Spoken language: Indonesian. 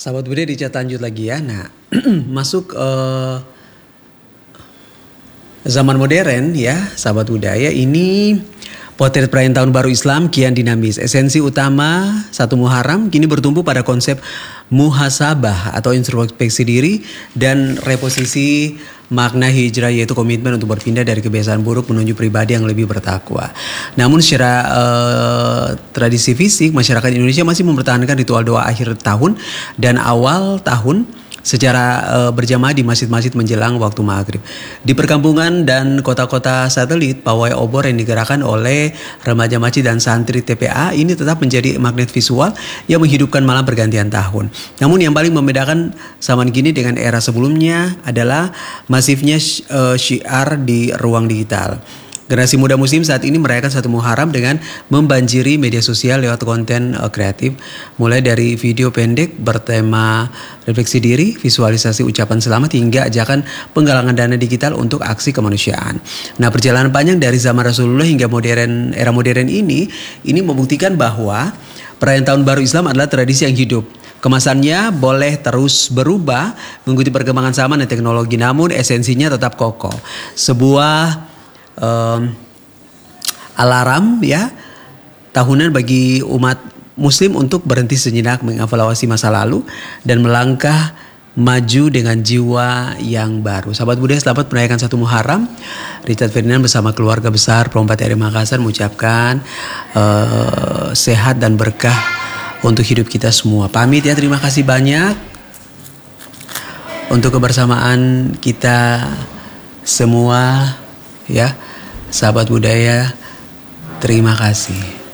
Sahabat budaya dicat lanjut lagi ya. Nah, masuk zaman modern ya, sahabat budaya ini potret perayaan Tahun Baru Islam kian dinamis. Esensi utama 1 Muharram kini bertumpu pada konsep muhasabah atau introspeksi diri dan reposisi makna hijrah, yaitu komitmen untuk berpindah dari kebiasaan buruk menuju pribadi yang lebih bertakwa. Namun secara tradisi fisik, masyarakat Indonesia masih mempertahankan ritual doa akhir tahun dan awal tahun secara berjamaah di masjid-masjid menjelang waktu maghrib. Di perkampungan dan kota-kota satelit, pawai obor yang digerakkan oleh remaja masjid dan santri TPA ini tetap menjadi magnet visual yang menghidupkan malam pergantian tahun. Namun yang paling membedakan zaman kini dengan era sebelumnya adalah masifnya syiar di ruang digital. Generasi muda muslim saat ini merayakan 1 Muharram dengan membanjiri media sosial lewat konten kreatif, mulai dari video pendek bertema refleksi diri, visualisasi ucapan selamat, hingga ajakan penggalangan dana digital untuk aksi kemanusiaan. Nah, perjalanan panjang dari zaman Rasulullah hingga era modern ini membuktikan bahwa perayaan Tahun Baru Islam adalah tradisi yang hidup. Kemasannya boleh terus berubah mengikuti perkembangan zaman dan teknologi, namun esensinya tetap kokoh. Sebuah alarm ya tahunan bagi umat muslim untuk berhenti sejenak, mengevaluasi masa lalu dan melangkah maju dengan jiwa yang baru. Sahabat budaya, selamat merayakan 1 Muharram. Richard Ferdinand bersama keluarga besar Perompak TRI Makassar mengucapkan sehat dan berkah untuk hidup kita semua. Pamit ya, terima kasih banyak untuk kebersamaan kita semua ya. Sahabat budaya, terima kasih.